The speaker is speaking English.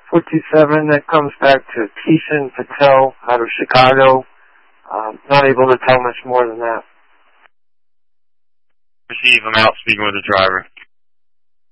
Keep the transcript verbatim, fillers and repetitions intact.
four two seven, that comes back to Kishan Patel out of Chicago. Um, not able to tell much more than that. Receive, I'm out speaking with the driver.